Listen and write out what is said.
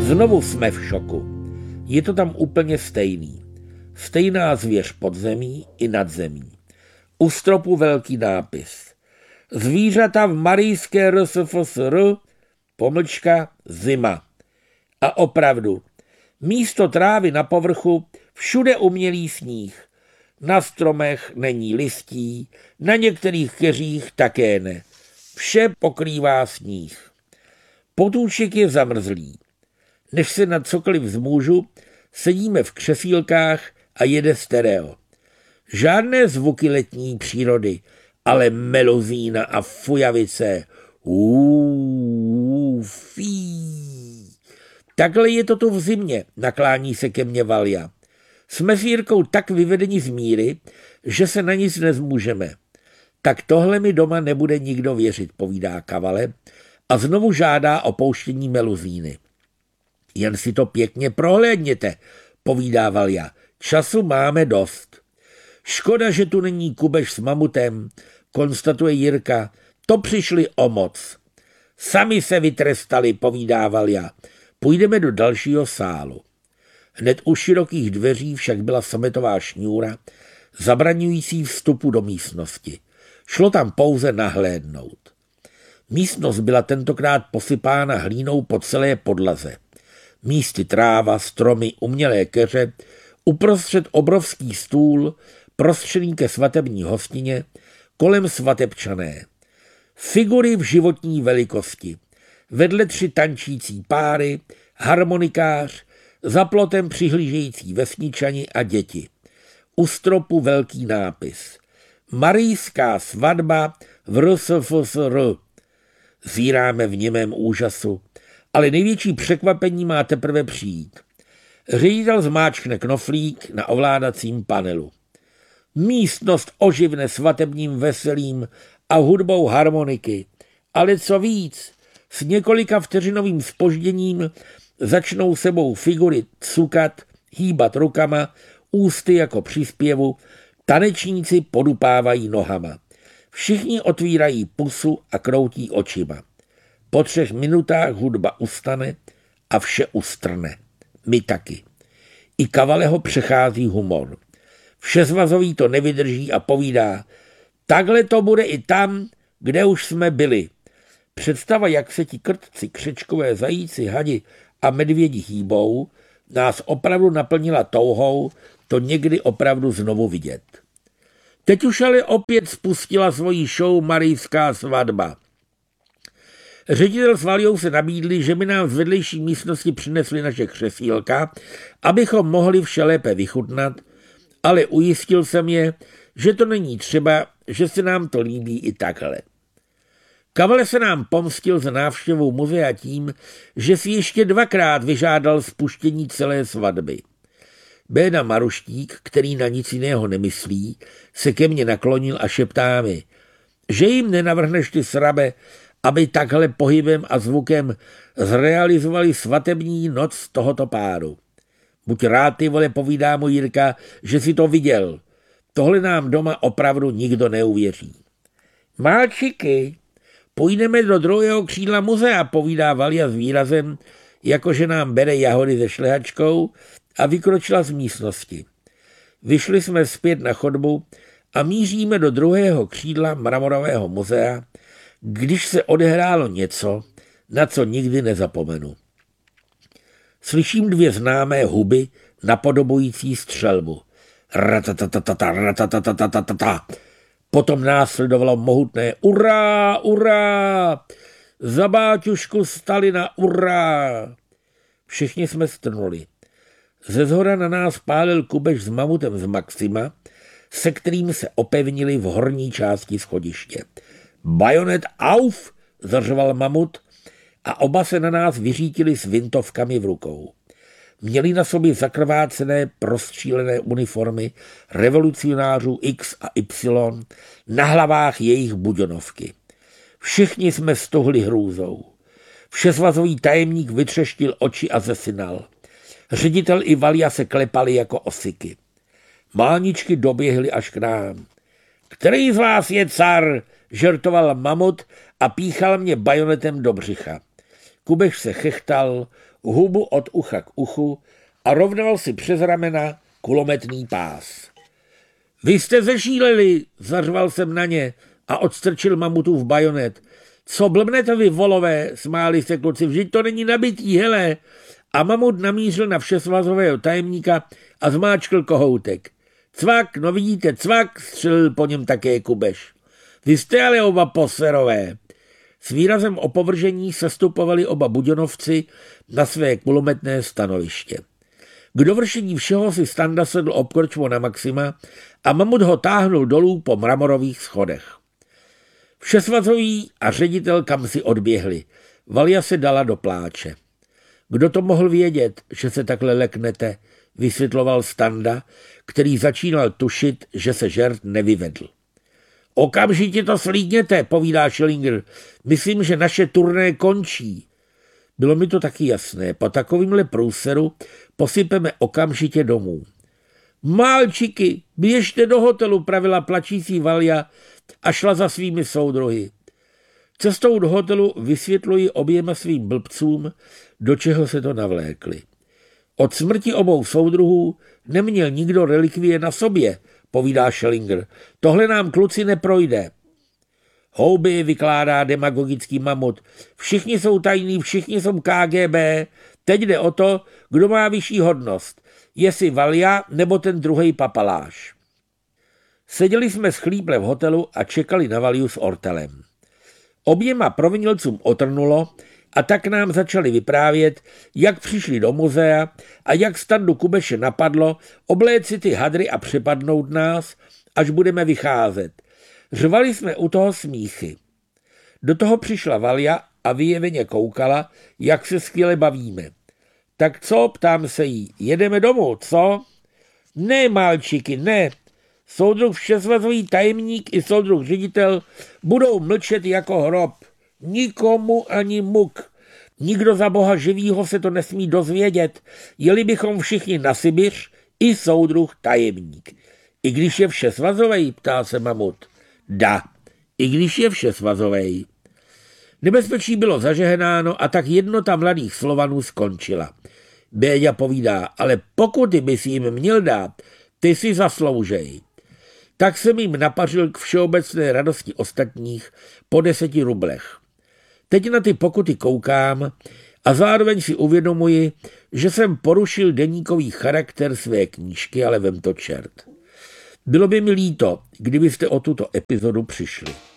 Znovu jsme v šoku. Je to tam úplně stejný. Stejná zvěř pod zemí i nad zemí. U stropu velký nápis. Zvířata v Marijské RSFSR, zima. A opravdu, místo trávy na povrchu všude umělý sníh. Na stromech není listí, na některých keřích také ne. Vše pokrývá sníh. Potůček je zamrzlý. Než se na cokoliv zmůžu, sedíme v křesílkách a jede stereo. Žádné zvuky letní přírody, ale melozína a fujavice. Fí. Takhle je to tu v zimě, naklání se ke mně Valja. Jsme s Jirkou tak vyvedeni z míry, že se na nic nezmůžeme. Tak tohle mi doma nebude nikdo věřit, povídá Kavale a znovu žádá o pouštění meluzíny. Jen si to pěkně prohlédněte, povídá Valja. Času máme dost. Škoda, že tu není Kubeš s mamutem, konstatuje Jirka. To přišli o moc. Sami se vytrestali, povídá Valja. Půjdeme do dalšího sálu. Hned u širokých dveří však byla sametová šňůra, zabraňující vstupu do místnosti. Šlo tam pouze nahlédnout. Místnost byla tentokrát posypána hlínou po celé podlaze. Místy tráva, stromy, umělé keře, uprostřed obrovský stůl, prostřený ke svatební hostině, kolem svatebčané. Figury v životní velikosti. Vedle 3 tančící páry, harmonikář, za plotem přihlížející vesničani a děti. U stropu velký nápis. Marijská svatba v RSFSR. Zíráme v němém úžasu, ale největší překvapení má teprve přijít. Ředitel zmáčkne knoflík na ovládacím panelu. Místnost oživne svatebním veselím a hudbou harmoniky. Ale co víc, s několika vteřinovým zpožděním začnou sebou figury cukat, hýbat rukama, ústy jako při zpěvu, tanečníci podupávají nohama. Všichni otvírají pusu a kroutí očima. Po 3 minutách hudba ustane a vše ustrne. My taky. I Kavaleho přechází humor. Všesvazový to nevydrží a povídá, takhle to bude i tam, kde už jsme byli. Představa, jak se ti krtci, křečkové, zajíci, hadi a medvědi hýbou, nás opravdu naplnila touhou to někdy opravdu znovu vidět. Teď už ale opět spustila svoji show Marijská svatba. Ředitel s Valjou se nabídli, že by nám z vedlejší místnosti přinesli naše křesílka, abychom mohli vše lépe vychutnat, ale ujistil jsem je, že to není třeba, že se nám to líbí i takhle. Kavale se nám pomstil za návštěvou muzea tím, že si ještě 2krát vyžádal spuštění celé svatby. Béda Maruštík, který na nic jiného nemyslí, se ke mně naklonil a šeptá mi, že jim nenavrhneš ty srabe, aby takhle pohybem a zvukem zrealizovali svatební noc tohoto páru. Buď rád, ty vole, povídá mu Jirka, že si to viděl. Tohle nám doma opravdu nikdo neuvěří. Máčiky, půjdeme do druhého křídla muzea, povídá Valja s výrazem, jakože nám bere jahody se šlehačkou a vykročila z místnosti. Vyšli jsme zpět na chodbu a míříme do druhého křídla mramorového muzea, když se odehrálo něco, na co nikdy nezapomenu. Slyším 2 známé huby napodobující střelbu. Ratatatata, ratatatata. Potom následovalo mohutné urá, urá, za báťušku Stalina, urá. Všichni jsme strnuli. Ze zhora na nás pálil Kubeš s mamutem z Maxima, se kterým se opevnili v horní části schodiště. Bajonet auf, zařval mamut a oba se na nás vyřítili s vintovkami v rukou. Měli na sobě zakrvácené, prostřílené uniformy revolucionářů X a Y, na hlavách jejich buďonovky. Všichni jsme stuhli hrůzou. Všesvazový tajemník vytřeštil oči a zesinal. Ředitel i Valja se klepali jako osiky. Máničky doběhly až k nám. Který z vás je car? Žertoval mamut a píchal mě bajonetem do břicha. Kubeš se chechtal, hubu od ucha k uchu a rovnal si přes ramena kulometný pás. Vy jste zešíleli, zařval jsem na ně a odstrčil mamutův bajonet. Co blbnete vy, volové, smáli se kluci, vždyť to není nabitý, hele. A mamut namířil na všesvazového tajemníka a zmáčkl kohoutek. Cvak, no vidíte, cvak, střelil po něm také Kubeš. Vy jste ale oba poserové. S výrazem opovržení sestupovali oba buděnovci na své kulometné stanoviště. K dovršení všeho si Standa sedl obkorčmo na Maxima a mamut ho táhnul dolů po mramorových schodech. Všesvazový a ředitel kam si odběhli. Valja se dala do pláče. Kdo to mohl vědět, že se takhle leknete, vysvětloval Standa, který začínal tušit, že se žert nevyvedl. Okamžitě to slíkněte, povídá Schillinger. Myslím, že naše turné končí. Bylo mi to taky jasné. Po takovýmhle průseru posypeme okamžitě domů. Málčiky, běžte do hotelu, pravila plačící Valja a šla za svými soudruhy. Cestou do hotelu vysvětluji oběma svým blbcům, do čeho se to navlékli. Od smrti obou soudruhů neměl nikdo relikvie na sobě, povídá Schillinger. Tohle nám, kluci, neprojde. Houby, vykládá demagogický mamut. Všichni jsou tajní, všichni jsou KGB. Teď jde o to, kdo má vyšší hodnost. Jestli Valja nebo ten druhej papaláš. Seděli jsme schlíple v hotelu a čekali na Valju s ortelem. Oběma provinilcům otrnulo a tak nám začali vyprávět, jak přišli do muzea a jak Standu Kubeše napadlo obléct si ty hadry a přepadnout nás, až budeme vycházet. Řvali jsme u toho smíchy. Do toho přišla Valja a vyjeveně koukala, jak se skvěle bavíme. Tak co, ptám se jí, jedeme domů, co? Ne, málčiky, ne. Soudruh všesvazový tajemník i soudruh ředitel budou mlčet jako hrob. Nikomu ani muk. Nikdo za boha živýho se to nesmí dozvědět. Jeli bychom všichni na Sibiř, i soudruh tajemník. I když je všesvazovej, ptá se mamut. Da, i když je všesvazovej. Nebezpečí bylo zažehnáno a tak jednota mladých Slovanů skončila. Béďa povídá, ale pokuty bys jim měl dát, ty si zasloužej. Tak jsem jim napařil k všeobecné radosti ostatních po 10 rublech. Teď na ty pokuty koukám a zároveň si uvědomuji, že jsem porušil deníkový charakter své knížky, ale vem to čert. Bylo by mi líto, kdybyste o tuto epizodu přišli.